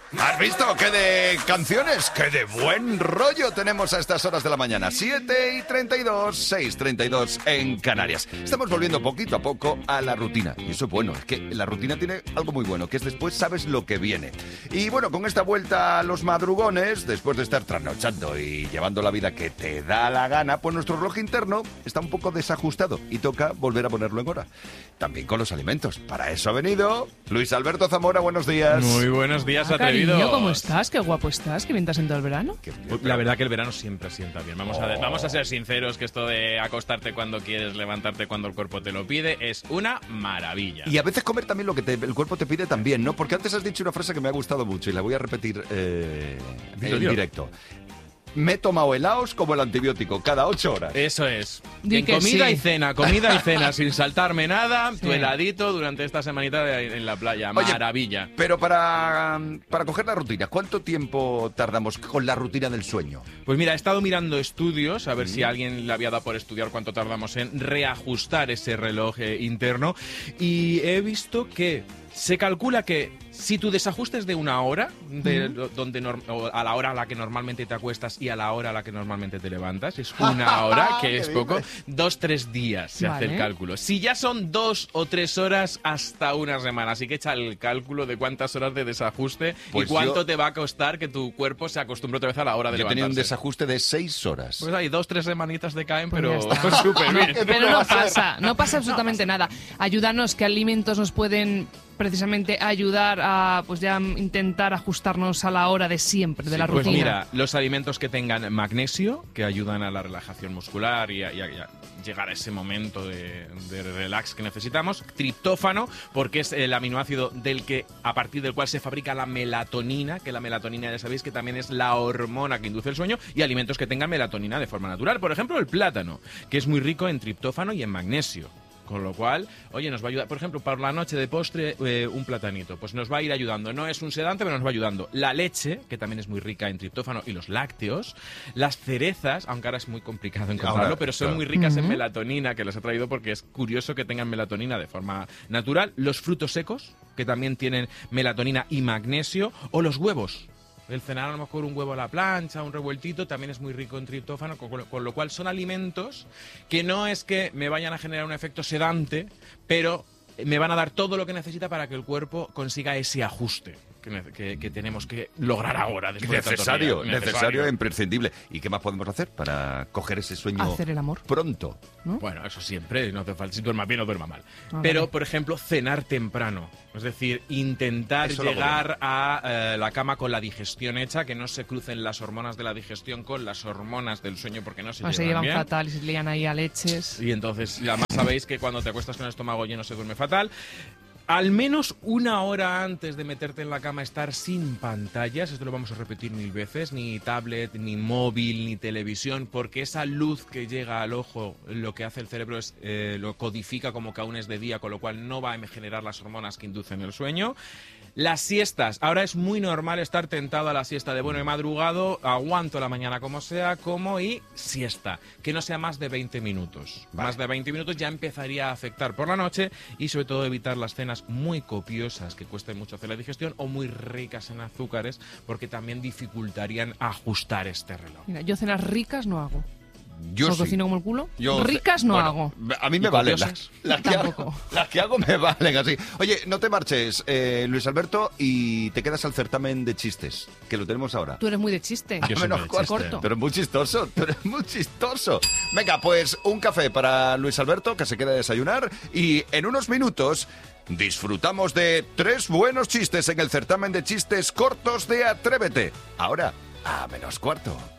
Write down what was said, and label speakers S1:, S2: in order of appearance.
S1: ¿Has visto qué de canciones? ¡Qué de buen rollo tenemos a estas horas de la mañana! 7:32, 6:32 en Canarias. Estamos volviendo poquito a poco a la rutina. Y eso es bueno, es que la rutina tiene algo muy bueno, que es después sabes lo que viene. Y bueno, con esta vuelta a los madrugones, después de estar trasnochando y llevando la vida que te da la gana, pues nuestro reloj interno está un poco desajustado y toca volver a ponerlo en hora. También con los alimentos. Para eso ha venido Luis Alberto Zamora, buenos días.
S2: Muy buenos días, atrevidos.
S3: Cariño, ¿cómo estás? Qué guapo estás, qué bien te has sentado el verano.
S2: La verdad que el verano siempre sienta bien. Vamos a ser sinceros, que esto de acostarte cuando quieres, levantarte cuando el cuerpo te lo pide, es una maravilla.
S1: Y a veces comer también lo que el cuerpo te pide también, ¿no? Porque antes has dicho una frase que me ha gustado mucho y la voy a repetir en directo. Me he tomado helados como el antibiótico, cada 8 horas.
S2: Eso es.
S3: Di
S2: En
S3: que
S2: comida
S3: sí.
S2: y cena, sin saltarme nada, tu
S3: Sí.
S2: heladito durante esta semanita en la playa.
S1: Oye,
S2: Maravilla.
S1: Pero para coger la rutina, ¿cuánto tiempo tardamos con la rutina del sueño?
S2: Pues mira, he estado mirando estudios, a ver si a alguien le había dado por estudiar cuánto tardamos en reajustar ese reloj interno, y he visto que se calcula que si tu desajuste es de una hora, o a la hora a la que normalmente te acuestas y a la hora a la que normalmente te levantas, es una hora, que es
S1: ¿Qué
S2: poco,
S1: dices?
S2: 2-3 días se hace el
S3: Vale.
S2: cálculo. Si ya son 2 o 3 horas, hasta una semana. Así que echa el cálculo de cuántas horas de desajuste
S1: Pues
S2: y cuánto
S1: yo-
S2: te va a costar que tu cuerpo se acostumbre otra vez a la hora de
S1: Yo
S2: levantarse.
S1: tenía un desajuste de 6 horas.
S2: Pues hay 2-3 semanitas de caen,
S3: Pues
S2: pero
S3: ya está.
S2: súper bien.
S3: Pero no pasa absolutamente nada. Ayúdanos, ¿qué alimentos nos pueden precisamente ayudar a pues ya intentar ajustarnos a la hora de siempre, de la
S2: Pues
S3: rutina?
S2: mira, los alimentos que tengan magnesio, que ayudan a la relajación muscular y a llegar a ese momento de relax que necesitamos. Triptófano, porque es el aminoácido a partir del cual se fabrica la melatonina, que la melatonina ya sabéis que también es la hormona que induce el sueño, y alimentos que tengan melatonina de forma natural. Por ejemplo, el plátano, que es muy rico en triptófano y en magnesio. Con lo cual, oye, nos va a ayudar, por ejemplo, para la noche de postre, un platanito, pues nos va a ir ayudando. No es un sedante, pero nos va ayudando. La leche, que también es muy rica en triptófano, y los lácteos. Las cerezas, aunque ahora es muy complicado encontrarlo,
S1: Ahora,
S2: pero son
S1: claro.
S2: muy ricas en melatonina, que les he traído porque es curioso que tengan melatonina de forma natural. Los frutos secos, que también tienen melatonina y magnesio. O los huevos. El cenar a lo mejor un huevo a la plancha, un revueltito, también es muy rico en triptófano, con lo cual son alimentos que no es que me vayan a generar un efecto sedante, pero me van a dar todo lo que necesita para que el cuerpo consiga ese ajuste que tenemos que lograr ahora. Después de tantos días.
S1: Necesario e imprescindible. ¿Y qué más podemos hacer para coger ese sueño
S3: Hacer el amor.
S1: pronto?
S3: ¿No?
S2: Bueno, eso siempre, no hace falta, si duerma bien o duerma mal.
S3: Ah,
S2: Pero,
S3: vale.
S2: por ejemplo, cenar temprano. Es decir, intentar
S1: Eso lo hago
S2: llegar a la cama con la digestión hecha, que no se crucen las hormonas de la digestión con las hormonas del sueño, porque no se
S3: O se
S2: llevan
S3: llevan
S2: bien.
S3: fatal y se lían ahí a leches.
S2: Y entonces, además sabéis que cuando te acuestas con el estómago lleno se duerme fatal. Al menos una hora antes de meterte en la cama estar sin pantallas, esto lo vamos a repetir 1000 veces, ni tablet, ni móvil, ni televisión, porque esa luz que llega al ojo, lo que hace el cerebro es lo codifica como que aún es de día, con lo cual no va a generar las hormonas que inducen el sueño. Las siestas. Ahora es muy normal estar tentado a la siesta de bueno, he madrugado, aguanto la mañana como sea, como y siesta. Que no sea más de 20 minutos.
S1: Vale.
S2: Más de 20 minutos ya empezaría a afectar por la noche, y sobre todo evitar las cenas muy copiosas que cuesten mucho hacer la digestión o muy ricas en azúcares, porque también dificultarían ajustar este reloj.
S3: Mira, yo cenas ricas no hago.
S1: Yo
S3: ¿O
S1: sí.
S3: cocino como el culo?
S1: Yo
S3: Ricas no
S1: bueno,
S3: hago.
S1: A mí me
S2: ¿Y
S1: valen
S2: copiosas?
S1: las que hago.
S3: Tampoco.
S1: Las que hago me valen así. Oye, no te marches, Luis Alberto, y te quedas al certamen de chistes, que lo tenemos ahora.
S3: Tú eres muy de chiste.
S2: Yo soy
S1: Menos
S2: muy de
S1: cuarto.
S3: chiste.
S1: Pero es muy chistoso, tú eres muy chistoso. Venga, pues un café para Luis Alberto, que se quede a desayunar, y en unos minutos disfrutamos de 3 buenos chistes en el certamen de chistes cortos de Atrévete. Ahora, a menos cuarto.